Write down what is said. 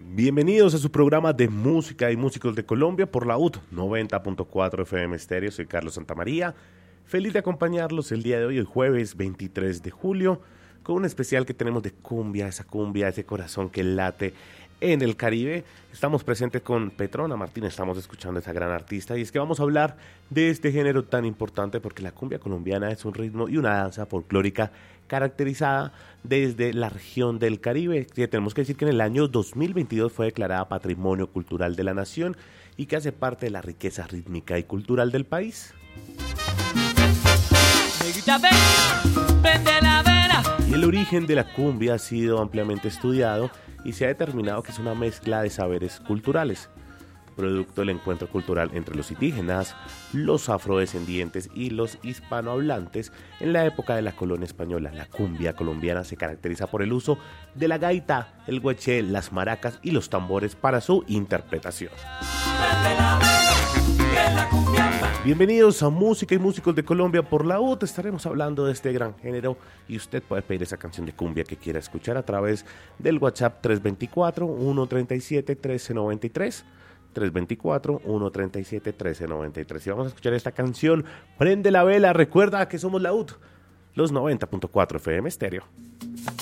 Bienvenidos a su programa de música y músicos de Colombia por la UT 90.4 FM Estéreo. Soy Carlos Santamaría. Feliz de acompañarlos el día de hoy, el jueves 23 de julio, con un especial que tenemos de cumbia, ese corazón que late en el Caribe. Estamos presentes con Petrona Martínez, estamos escuchando a esa gran artista, y es que vamos a hablar de este género tan importante porque la cumbia colombiana es un ritmo y una danza folclórica caracterizada desde la región del Caribe, que tenemos que decir que en el año 2022 fue declarada Patrimonio Cultural de la Nación y que hace parte de la riqueza rítmica y cultural del país. Y el origen de la cumbia ha sido ampliamente estudiado y se ha determinado que es una mezcla de saberes culturales, producto del encuentro cultural entre los indígenas, los afrodescendientes y los hispanohablantes en la época de la colonia española. La cumbia colombiana se caracteriza por el uso de la gaita, el gueché, las maracas y los tambores para su interpretación. Bienvenidos a Música y Músicos de Colombia por la UT. Estaremos hablando de este gran género y usted puede pedir esa canción de cumbia que quiera escuchar a través del WhatsApp 324-137-1393. 324-137-1393. Y vamos a escuchar esta canción. Prende la vela, recuerda que somos la UT, los 90.4 FM Estéreo.